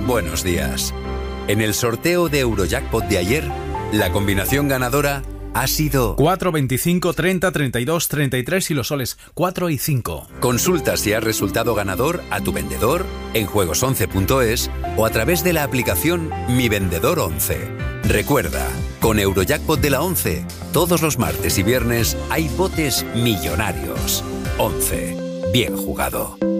buenos días. En el sorteo de Eurojackpot de ayer, la combinación ganadora ha sido 4, 25, 30, 32, 33 y los soles 4 y 5. Consulta si has resultado ganador a tu vendedor en juegos11.es o a través de la aplicación Mi Vendedor 11. Recuerda, con Eurojackpot de la 11, todos los martes y viernes hay botes millonarios. 11. Bien jugado.